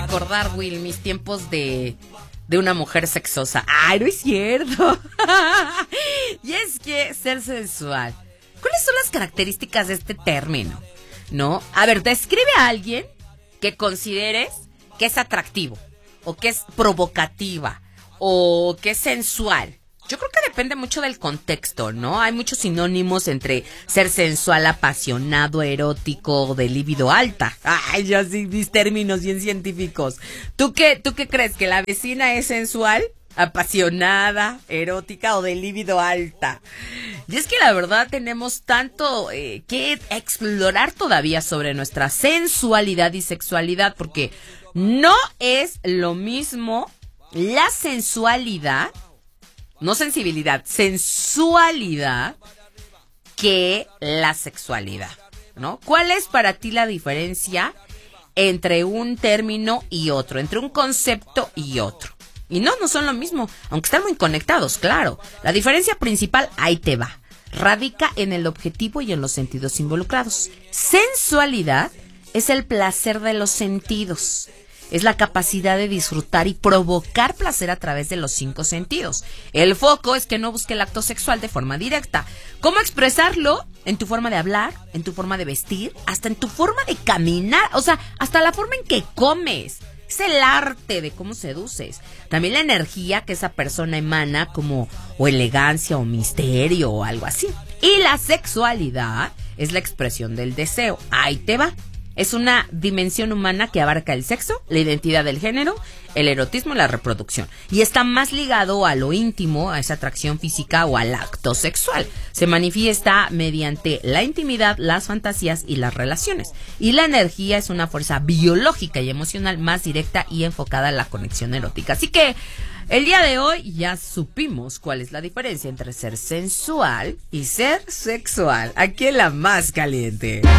recordar, Will, mis tiempos de una mujer sexosa. ¡Ay, no es cierto! Y es que ser sensual. ¿Cuáles son las características de este término? ¿No? A ver, describe a alguien que consideres que es atractivo, o que es provocativa, o que es sensual. Yo creo que depende mucho del contexto, ¿no? Hay muchos sinónimos entre ser sensual, apasionado, erótico, de libido alta. Ay, yo sí, mis términos bien científicos. ¿Tú qué crees? ¿Que la vecina es sensual, apasionada, erótica o de libido alta? Y es que la verdad tenemos tanto que explorar todavía sobre nuestra sensualidad y sexualidad, porque no es lo mismo la sensualidad, no sensibilidad, sensualidad, que la sexualidad, ¿no? ¿Cuál es para ti la diferencia entre un término y otro, entre un concepto y otro? Y no son lo mismo, aunque están muy conectados, claro. La diferencia principal, ahí te va, radica en el objetivo y en los sentidos involucrados. Sensualidad es el placer de los sentidos. Es la capacidad de disfrutar y provocar placer a través de los 5 sentidos. El foco es que no busque el acto sexual de forma directa. ¿Cómo expresarlo? En tu forma de hablar, en tu forma de vestir, hasta en tu forma de caminar, o sea, hasta la forma en que comes. Es el arte de cómo seduces. También la energía que esa persona emana, como o elegancia o misterio o algo así. Y la sexualidad es la expresión del deseo. Ahí te va. Es una dimensión humana que abarca el sexo, la identidad del género, el erotismo y la reproducción. Y está más ligado a lo íntimo, a esa atracción física o al acto sexual. Se manifiesta mediante la intimidad, las fantasías y las relaciones. Y la energía es una fuerza biológica y emocional más directa y enfocada a la conexión erótica. Así que el día de hoy ya supimos cuál es la diferencia entre ser sensual y ser sexual. Aquí en La Más Caliente.